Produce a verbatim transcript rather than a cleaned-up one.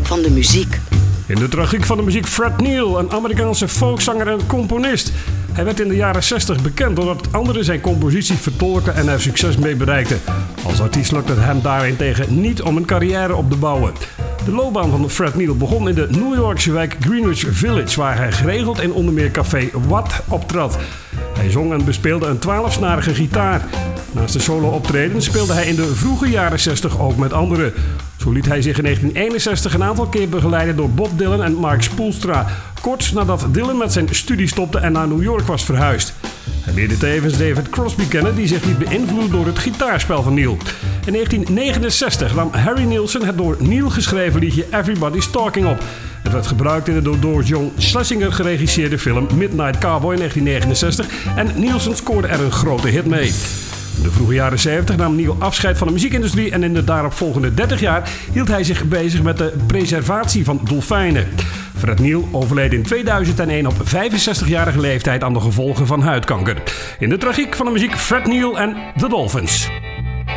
van de muziek. In de tragiek van de muziek Fred Neil, een Amerikaanse folkzanger en componist. Hij werd in de jaren zestig bekend doordat anderen zijn compositie vertolken en er succes mee bereikten. Als artiest lukte het hem daarentegen niet om een carrière op te bouwen. De loopbaan van Fred Neil begon in de New Yorkse wijk Greenwich Village, waar hij geregeld in onder meer café Watt optrad. Hij zong en bespeelde een twaalfsnarige gitaar. Naast de solo-optreden speelde hij in de vroege jaren zestig ook met anderen. Zo liet hij zich in negentien eenenzestig een aantal keer begeleiden door Bob Dylan en Mark Spoelstra, kort nadat Dylan met zijn studie stopte en naar New York was verhuisd. Hij leerde tevens David Crosby kennen, die zich liet beïnvloeden door het gitaarspel van Neil. In negentien negenenzestig nam Harry Nilsson het door Neil geschreven liedje Everybody's Talking op. Het werd gebruikt in de door John Schlesinger geregisseerde film Midnight Cowboy in negentien negenenzestig en Nilsson scoorde er een grote hit mee. In de vroege jaren zeventig nam Neil afscheid van de muziekindustrie en in de daaropvolgende dertig jaar hield hij zich bezig met de preservatie van dolfijnen. Fred Neil overleed in tweeduizend één op vijfenzestigjarige leeftijd aan de gevolgen van huidkanker. In de tragiek van de muziek Fred Neil en The Dolphins.